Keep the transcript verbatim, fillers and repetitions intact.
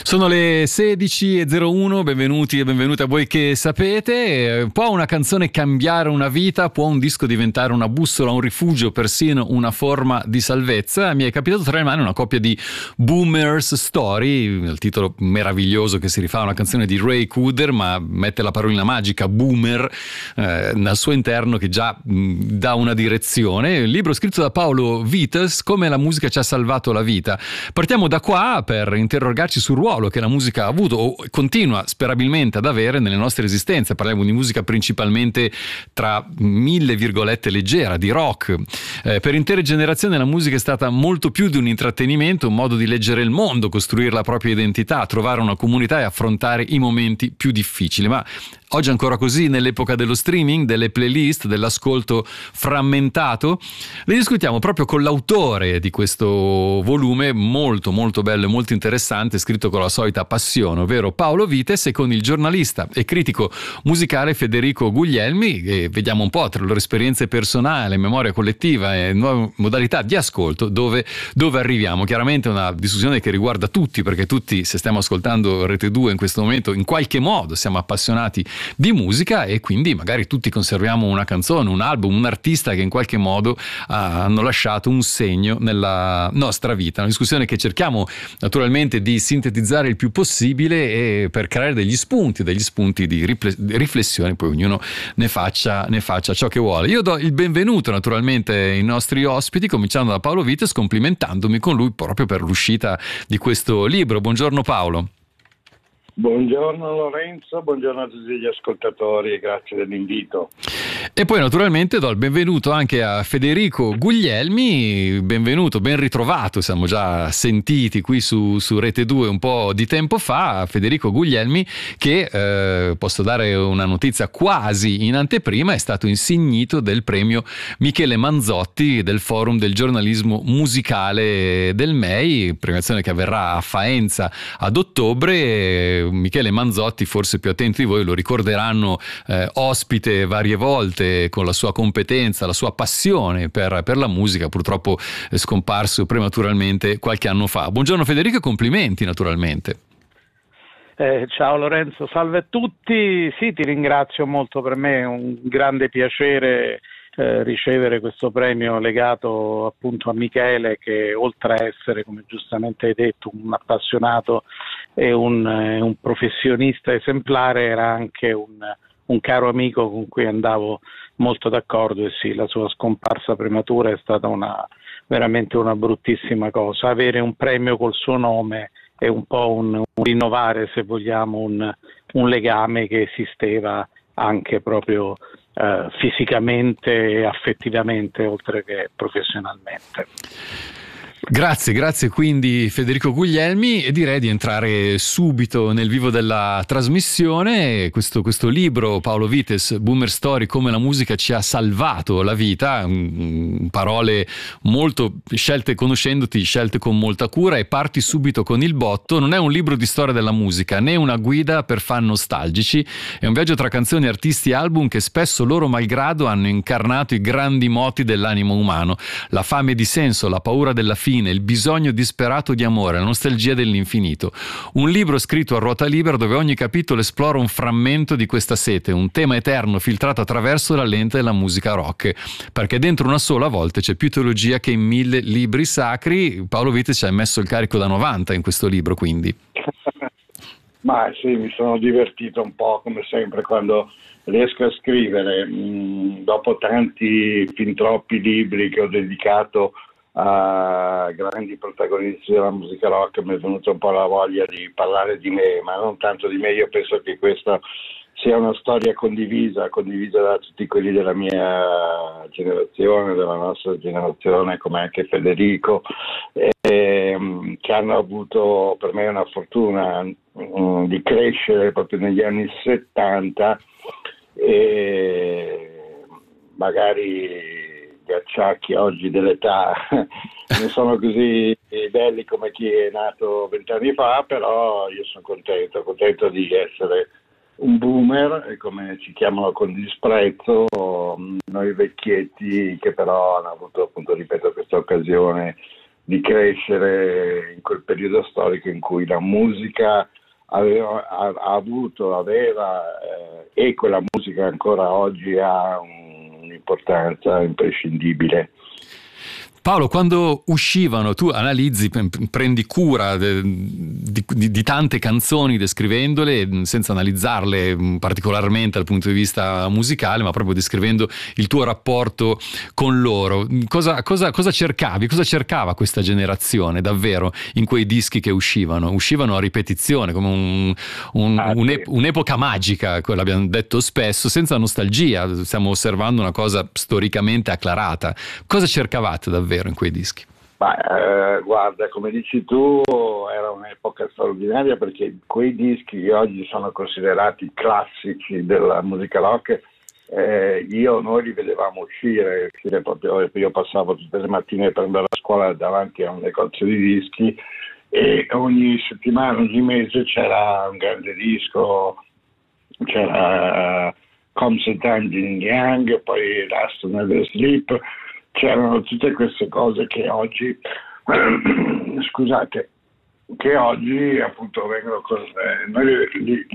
Sono le sedici e zero uno, benvenuti e benvenute a voi che sapete. Può una canzone cambiare una vita? Può un disco diventare una bussola, un rifugio, persino una forma di salvezza? Mi è capitato tra le mani una coppia di Boomers Story, il titolo meraviglioso che si rifà a una canzone di Ray Cooder, ma mette la parolina magica boomer eh, al suo interno, che già mh, dà una direzione. Il libro scritto da Paolo Vites, Come la musica ci ha salvato la vita. Partiamo da qua per interrogarci sul ruolo che la musica ha avuto o continua sperabilmente ad avere nelle nostre esistenze. Parliamo di musica principalmente tra mille virgolette leggera, di rock. Eh, per intere generazioni la musica è stata molto più di un intrattenimento, un modo di leggere il mondo, costruire la propria identità, trovare una comunità e affrontare i momenti più difficili. Ma oggi è ancora così, nell'epoca dello streaming, delle playlist, dell'ascolto frammentato? Ne discutiamo proprio con l'autore di questo volume molto molto bello e molto interessante, scritto con la solita passione, ovvero Paolo Vites, e con il giornalista e critico musicale Federico Guglielmi, e vediamo un po' tra le loro esperienze personali, memoria collettiva e nuove modalità di ascolto dove, dove arriviamo. Chiaramente è una discussione che riguarda tutti, perché tutti, se stiamo ascoltando Rete due in questo momento, in qualche modo siamo appassionati di musica, e quindi magari tutti conserviamo una canzone, un album, un artista che in qualche modo ah, hanno lasciato un segno nella nostra vita. Una discussione che cerchiamo naturalmente di sintetizzare il più possibile, e per creare degli spunti, degli spunti di riflessione, poi ognuno ne faccia, ne faccia ciò che vuole. Io do il benvenuto naturalmente ai nostri ospiti, cominciando da Paolo Vites, complimentandomi con lui proprio per l'uscita di questo libro. Buongiorno Paolo. Buongiorno Lorenzo, buongiorno a tutti gli ascoltatori e grazie dell'invito. E poi naturalmente do il benvenuto anche a Federico Guglielmi. Benvenuto, ben ritrovato, siamo già sentiti qui su, su Rete due un po' di tempo fa. Federico Guglielmi, che eh, posso dare una notizia quasi in anteprima, è stato insignito del premio Michele Manzotti del Forum del giornalismo musicale del M E I, premiazione che avverrà a Faenza ad ottobre. Michele Manzotti, forse più attenti di voi, lo ricorderanno eh, ospite varie volte, con la sua competenza, la sua passione per, per la musica, purtroppo è scomparso prematuramente qualche anno fa. Buongiorno Federico e complimenti naturalmente. Eh, ciao Lorenzo, salve a tutti. Sì, ti ringrazio molto, per me è un grande piacere eh, ricevere questo premio legato appunto a Michele, che oltre a essere, come giustamente hai detto, un appassionato e un, eh, un professionista esemplare, era anche un, un caro amico con cui andavo molto d'accordo, e sì, la sua scomparsa prematura è stata una, veramente una bruttissima cosa. Avere un premio col suo nome è un po' un, un rinnovare, se vogliamo, un, un legame che esisteva anche proprio eh, fisicamente e affettivamente, oltre che professionalmente. Grazie, grazie quindi Federico Guglielmi, e direi di entrare subito nel vivo della trasmissione. Questo, questo libro, Paolo Vites, Boomer Story, come la musica ci ha salvato la vita, parole molto scelte, conoscendoti, scelte con molta cura, e parti subito con il botto. Non è un libro di storia della musica, né una guida per fan nostalgici, è un viaggio tra canzoni, artisti e album che spesso, loro malgrado, hanno incarnato i grandi moti dell'animo umano: la fame di senso, la paura della fine, il bisogno disperato di amore, la nostalgia dell'infinito. Un libro scritto a ruota libera, dove ogni capitolo esplora un frammento di questa sete, un tema eterno filtrato attraverso la lente della musica rock, perché dentro una sola volta c'è più teologia che in mille libri sacri. Paolo Vites ci ha messo il carico da novanta in questo libro, quindi. Ma sì, mi sono divertito un po', come sempre, quando riesco a scrivere. Mm, dopo tanti, fin troppi libri che ho dedicato a grandi protagonisti della musica rock, mi è venuta un po' la voglia di parlare di me, ma non tanto di me. Io penso che questa sia una storia condivisa, condivisa da tutti quelli della mia generazione, della nostra generazione, come anche Federico, e, che hanno avuto, per me, una fortuna um, di crescere proprio negli anni settanta, e magari gli acciacchi oggi dell'età non sono così belli come chi è nato vent'anni fa, però io sono contento, contento di essere un boomer, come ci chiamano con disprezzo noi vecchietti, che però hanno avuto, appunto, ripeto, questa occasione di crescere in quel periodo storico in cui la musica aveva, ha, ha avuto, aveva eh, e quella musica ancora oggi ha un, un'importanza imprescindibile. Paolo, quando uscivano, tu analizzi, prendi cura de, di, di, di tante canzoni descrivendole, senza analizzarle particolarmente dal punto di vista musicale, ma proprio descrivendo il tuo rapporto con loro. Cosa, cosa, cosa cercavi? Cosa cercava questa generazione davvero in quei dischi che uscivano? Uscivano a ripetizione, come un, un, ah, un'ep- sì. un'epoca magica, l'abbiamo detto spesso, senza nostalgia. Stiamo osservando una cosa storicamente acclarata. Cosa cercavate davvero in quei dischi? Ma, eh, guarda, come dici tu, era un'epoca straordinaria, perché quei dischi che oggi sono considerati classici della musica rock, eh, io noi li vedevamo uscire, uscire proprio, io passavo tutte le mattine per andare a scuola davanti a un negozio di dischi, e ogni settimana, ogni mese c'era un grande disco, c'era uh, Comes a Time in Young, poi Last Never Sleep. C'erano tutte queste cose che oggi, scusate, che oggi appunto vengono, con, eh, noi li, li,